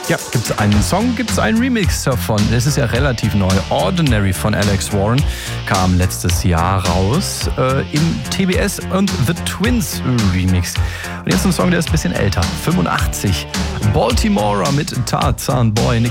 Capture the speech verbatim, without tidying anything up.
Ja, gibt es einen Song, gibt es einen Remix davon. Es ist ja relativ neu. Ordinary von Alex Warren kam letztes Jahr raus äh, im T B S und The Twins Remix. Und jetzt ein Song, der ist ein bisschen älter, fünfundachtzig. Baltimora mit Tarzan Boy.